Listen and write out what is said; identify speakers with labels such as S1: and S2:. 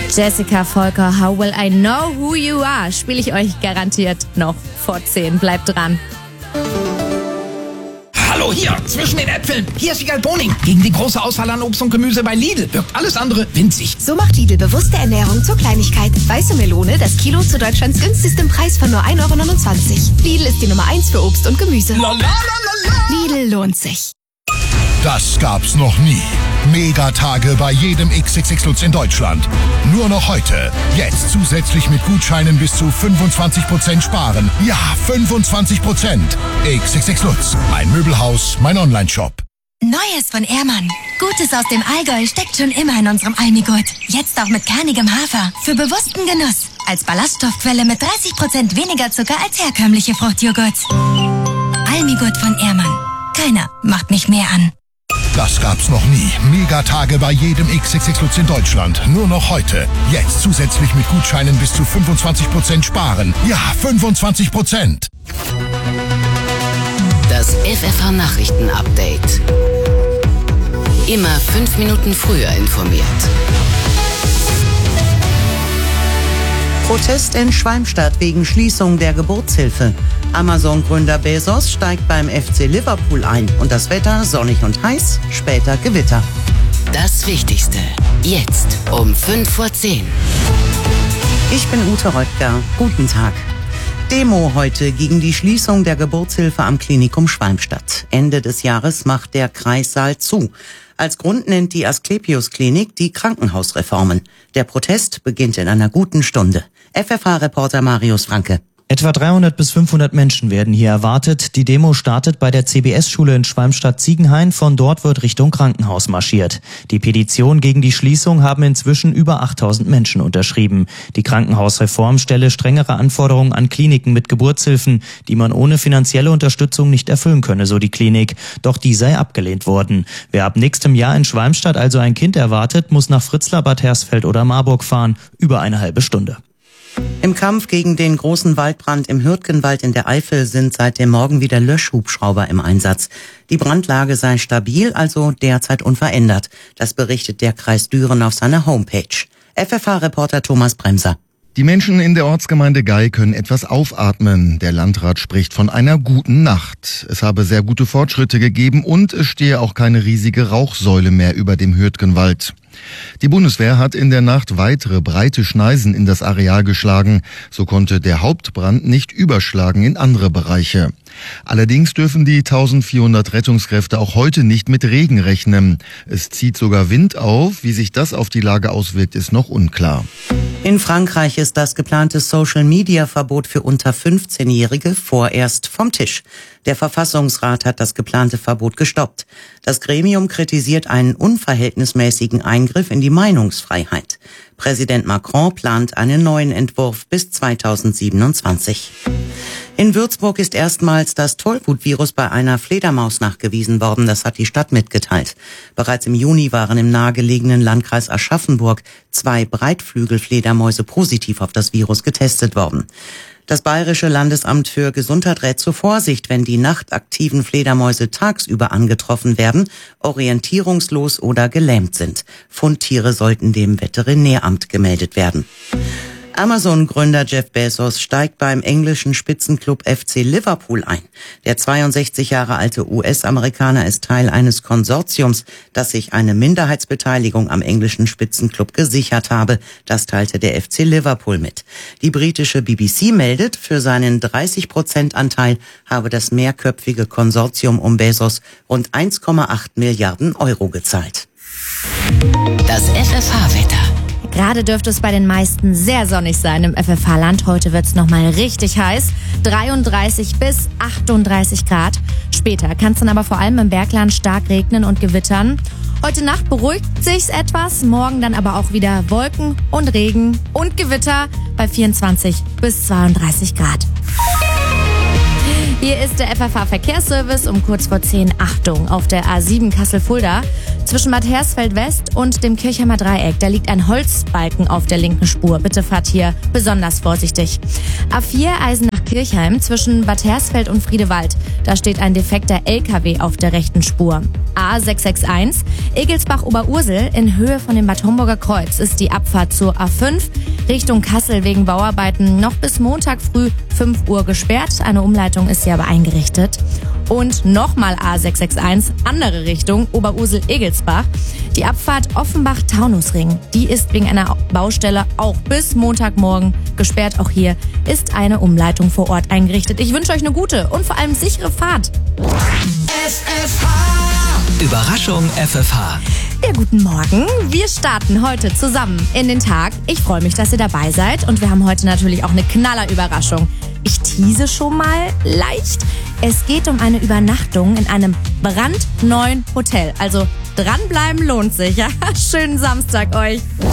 S1: Jessica Volker, How Will I Know Who You Are, spiele ich euch garantiert noch vor 10. Bleibt dran.
S2: Hallo, hier, zwischen den Äpfeln. Hier ist Wiegald Boning. Gegen die große Auswahl an Obst und Gemüse bei Lidl wirkt alles andere winzig.
S3: So macht Lidl bewusste Ernährung zur Kleinigkeit. Weiße Melone, das Kilo zu Deutschlands günstigstem Preis von nur 1,29 €. Lidl ist die Nummer 1 für Obst und Gemüse. Lidl lohnt sich.
S4: Das gab's noch nie. Megatage bei jedem XXX Lutz in Deutschland. Nur noch heute. Jetzt zusätzlich mit Gutscheinen bis zu 25% sparen. Ja, 25%. XXX Lutz. Mein Möbelhaus, mein Onlineshop.
S5: Neues von Ehrmann. Gutes aus dem Allgäu steckt schon immer in unserem Almigurt. Jetzt auch mit kernigem Hafer. Für bewussten Genuss. Als Ballaststoffquelle mit 30% weniger Zucker als herkömmliche Fruchtjoghurts. Almigurt von Ehrmann. Keiner macht mich mehr an.
S4: Das gab's noch nie. Megatage bei jedem XXX Lutz in Deutschland. Nur noch heute. Jetzt zusätzlich mit Gutscheinen bis zu 25% sparen. Ja, 25%.
S6: Das FFH-Nachrichten-Update. Immer 5 Minuten früher informiert.
S7: Protest in Schwalmstadt wegen Schließung der Geburtshilfe. Amazon-Gründer Bezos steigt beim FC Liverpool ein. Und das Wetter sonnig und heiß, später Gewitter.
S6: Das Wichtigste. Jetzt um 5:10 Uhr.
S7: Ich bin Ute Röttger. Guten Tag. Demo heute gegen die Schließung der Geburtshilfe am Klinikum Schwalmstadt. Ende des Jahres macht der Kreissaal zu. Als Grund nennt die Asklepios-Klinik die Krankenhausreformen. Der Protest beginnt in einer guten Stunde. FFH-Reporter Marius Franke.
S8: Etwa 300 bis 500 Menschen werden hier erwartet. Die Demo startet bei der CBS-Schule in Schwalmstadt-Ziegenhain. Von dort wird Richtung Krankenhaus marschiert. Die Petition gegen die Schließung haben inzwischen über 8000 Menschen unterschrieben. Die Krankenhausreform stelle strengere Anforderungen an Kliniken mit Geburtshilfen, die man ohne finanzielle Unterstützung nicht erfüllen könne, so die Klinik. Doch die sei abgelehnt worden. Wer ab nächstem Jahr in Schwalmstadt also ein Kind erwartet, muss nach Fritzlar, Bad Hersfeld oder Marburg fahren. Über eine halbe Stunde.
S7: Im Kampf gegen den großen Waldbrand im Hürtgenwald in der Eifel sind seit dem Morgen wieder Löschhubschrauber im Einsatz. Die Brandlage sei stabil, also derzeit unverändert. Das berichtet der Kreis Düren auf seiner Homepage. FFH-Reporter Thomas Bremser.
S9: Die Menschen in der Ortsgemeinde Gei können etwas aufatmen. Der Landrat spricht von einer guten Nacht. Es habe sehr gute Fortschritte gegeben und es stehe auch keine riesige Rauchsäule mehr über dem Hürtgenwald. Die Bundeswehr hat in der Nacht weitere breite Schneisen in das Areal geschlagen. So konnte der Hauptbrand nicht überschlagen in andere Bereiche. Allerdings dürfen die 1400 Rettungskräfte auch heute nicht mit Regen rechnen. Es zieht sogar Wind auf. Wie sich das auf die Lage auswirkt, ist noch unklar.
S7: In Frankreich ist das geplante Social-Media-Verbot für unter 15-Jährige vorerst vom Tisch. Der Verfassungsrat hat das geplante Verbot gestoppt. Das Gremium kritisiert einen unverhältnismäßigen Eingriff in die Meinungsfreiheit. Präsident Macron plant einen neuen Entwurf bis 2027. In Würzburg ist erstmals das Tollwut-Virus bei einer Fledermaus nachgewiesen worden. Das hat die Stadt mitgeteilt. Bereits im Juni waren im nahegelegenen Landkreis Aschaffenburg 2 Breitflügelfledermäuse positiv auf das Virus getestet worden. Das Bayerische Landesamt für Gesundheit rät zur Vorsicht, wenn die nachtaktiven Fledermäuse tagsüber angetroffen werden, orientierungslos oder gelähmt sind. Fundtiere sollten dem Veterinäramt gemeldet werden. Amazon-Gründer Jeff Bezos steigt beim englischen Spitzenklub FC Liverpool ein. Der 62 Jahre alte US-Amerikaner ist Teil eines Konsortiums, das sich eine Minderheitsbeteiligung am englischen Spitzenklub gesichert habe. Das teilte der FC Liverpool mit. Die britische BBC meldet, für seinen 30% Anteil habe das mehrköpfige Konsortium um Bezos rund 1,8 Milliarden Euro gezahlt.
S6: Das FFH-Wetter.
S1: Gerade dürfte es bei den meisten sehr sonnig sein im FFH-Land. Heute wird es nochmal richtig heiß. 33 bis 38 Grad. Später kann es dann aber vor allem im Bergland stark regnen und gewittern. Heute Nacht beruhigt sich's etwas. Morgen dann aber auch wieder Wolken und Regen und Gewitter bei 24 bis 32 Grad. Hier ist der FFH-Verkehrsservice um kurz vor 10. Achtung, auf der A7 Kassel-Fulda. Zwischen Bad Hersfeld West und dem Kirchheimer Dreieck, da liegt ein Holzbalken auf der linken Spur. Bitte fahrt hier besonders vorsichtig. A4 Eisenach-Kirchheim zwischen Bad Hersfeld und Friedewald. Da steht ein defekter LKW auf der rechten Spur. A661 Egelsbach-Oberursel in Höhe von dem Bad Homburger Kreuz ist die Abfahrt zur A5 Richtung Kassel wegen Bauarbeiten noch bis Montag früh 5 Uhr gesperrt. Eine Umleitung ist hier aber eingerichtet. Und nochmal A661, andere Richtung, Oberursel-Egelsbach. Die Abfahrt Offenbach-Taunusring, die ist wegen einer Baustelle auch bis Montagmorgen gesperrt. Auch hier ist eine Umleitung vor Ort eingerichtet. Ich wünsche euch eine gute und vor allem sichere Fahrt.
S2: FFH!
S6: Überraschung FFH.
S1: Ja, guten Morgen. Wir starten heute zusammen in den Tag. Ich freue mich, dass ihr dabei seid. Und wir haben heute natürlich auch eine Knallerüberraschung. Ich tease schon mal leicht. Es geht um eine Übernachtung in einem brandneuen Hotel. Also dranbleiben lohnt sich. Ja? Schönen Samstag euch.